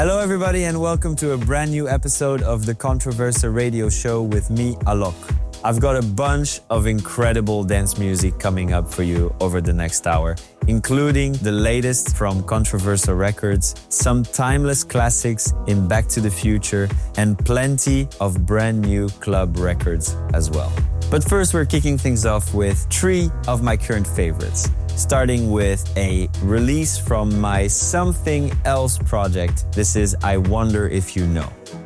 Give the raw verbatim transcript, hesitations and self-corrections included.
Hello, everybody, and welcome to a brand new episode of the Controversa radio show with me, Alok. I've got a bunch of incredible dance music coming up for you over the next hour, including the latest from Controversa Records, some timeless classics in Back to the Future, and plenty of brand new club records as well. But first, we're kicking things off with three of my current favorites, starting with a release from my Something Else project. This is I Wonder If You Know.